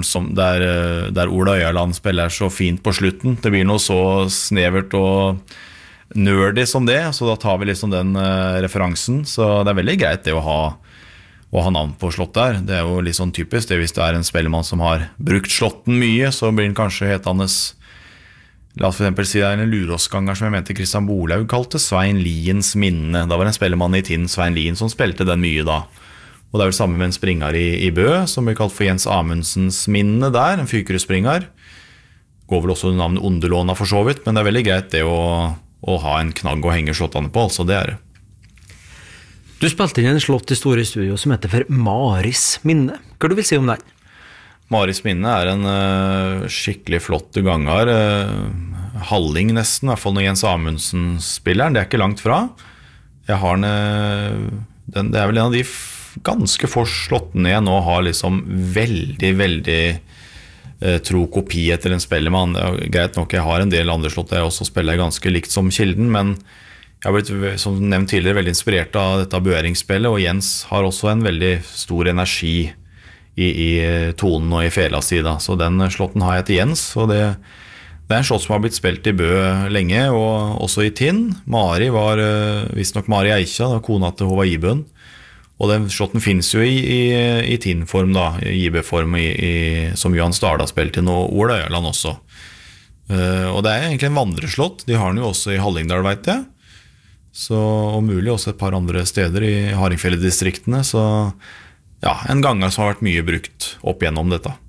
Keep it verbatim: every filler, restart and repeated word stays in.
gården som, der, der Ola Øyaland spiller så fint på slutten. Det blir noe så snevert og nerdy som det, så da tar vi liksom den uh, referansen. Så det er veldig greit det å ha, å ha navn på slott der. Det er jo litt sånn typisk det, hvis det er en spellemann som har brukt slotten mye, så blir den kanskje hetandes. La oss for eksempel si det er en luråsganger som jeg mente Kristian Bolaug kalte Svein Liens minne. Da var det en spellemann i Tinn, Svein Lien, som spilte den mye da. Og det er vel samme med en springer i, i Bø, som blir kalt for Jens Amundsens minne der, en fykerespringer. Går vel også navnet Ondelåna for så vidt, men det er veldig greit det å, å ha en knagg å henge slottene på, altså det er det. Du spilte inn en slott i store studio som heter for Maris minne. Hva du vil si om den? Maris minne er en uh, skikkelig flott gangar, uh, halling nesten, i hvert fall når Jens Amundsen spiller den, det er ikke langt fra. Jeg har den, uh, den det er vel en av de f- ganske få slottene jeg nå har liksom veldig, veldig uh, tro kopi etter en spellemann. Det er greit nok, jeg har en del andre slott jeg også spiller ganske likt som Kilden, men jeg har blitt, som nevnt tidligere, veldig inspirert av dette bøeringsspillet, og Jens har også en veldig stor energi I, i tonen og i fela sida, så den slotten har jeg til Jens, og det, det er en slott som har blitt spilt i Bø lenge, og også i Tinn. Mari var, visst nok Mari Eikja, da, kona til Håvard Ibøen, og den slotten finnes jo i, i, i Tinn-form da, i Ibø-form, i, i, som Johan Starda spilte inn, og Ola Øyaland også. Uh, og det er egentlig en vandreslott, de har den jo også i Hallingdal, vet jeg, så, og mulig også et par andre steder i Hardingfjell-distriktene, så ja, en ganger som har vært mye brukt opp gjennom dette.